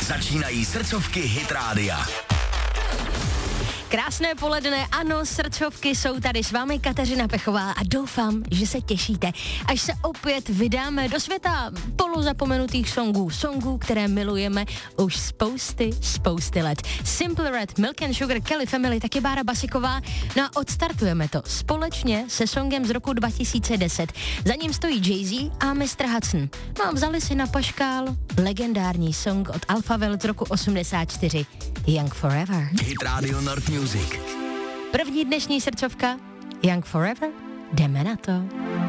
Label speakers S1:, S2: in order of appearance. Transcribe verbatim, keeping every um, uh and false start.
S1: Začínají srdcovky Hit Rádia.
S2: Krásné poledne, ano, srdcovky jsou tady s vámi Kateřina Pechová a doufám, že se těšíte, až se opět vydáme do světa polozapomenutých songů, songů, které milujeme už spousty, spousty let. Simple Red, Milk and Sugar, Kelly Family, taky Bára Basiková. No a odstartujeme to společně se songem z roku dva tisíce deset. Za ním stojí Jay-Z a mister Hudson. No a vzali si na paškál legendární song od Alphaville z roku osmdesát čtyři. Young Forever.
S1: Hit Radio North Music.
S2: První dnešní srdcovka Young Forever. Jdeme na to.